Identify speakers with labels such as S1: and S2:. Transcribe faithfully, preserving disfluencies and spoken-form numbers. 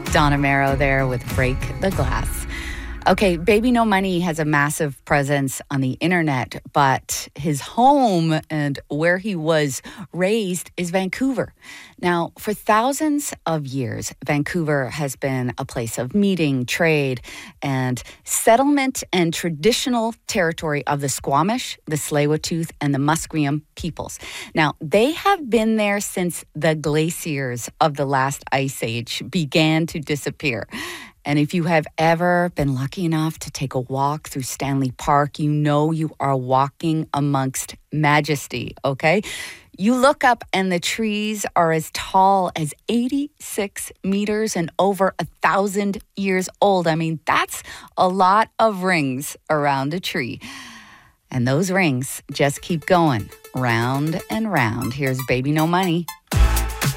S1: Donna Marrow there with Break the Glass. Okay, Baby No Money has a massive presence on the internet, but his home and where he was raised is Vancouver. Now, for thousands of years, Vancouver has been a place of meeting, trade, and settlement and traditional territory of the Squamish, the Tsleil-Waututh, and the Musqueam peoples. Now, they have been there since the glaciers of the last ice age began to disappear. And if you have ever been lucky enough to take a walk through Stanley Park, you know you are walking amongst majesty, okay? You look up and the trees are as tall as eighty-six meters and over a thousand years old. I mean, that's a lot of rings around a tree. And those rings just keep going round and round. Here's Baby No Money.